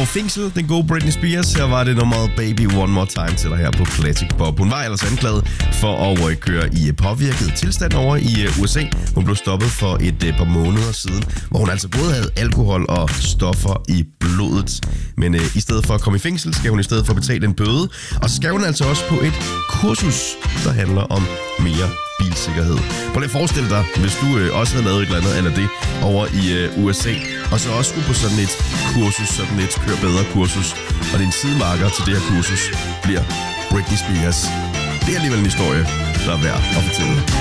og fængsel, den gode Britney Spears. Her var det nummeret Baby One More Time til dig her på Classic Pop. Hun var ellers anklaget for at køre i påvirket tilstand over i USA. Hun blev stoppet for et par måneder siden, hvor hun altså både havde alkohol og stoffer i blodet. Men i stedet for at komme i fængsel, skal hun i stedet for betale en bøde. Og så skal hun altså også på et kursus, der handler om mere bilsikkerhed. Prøv lige at forestille dig, hvis du også havde lavet et eller andet eller det over i USA, og så også skulle på sådan et kursus, sådan et kør bedre kursus, og din sidemarker til det her kursus bliver Britney Spears. Det er alligevel en historie, der er værd at fortælle.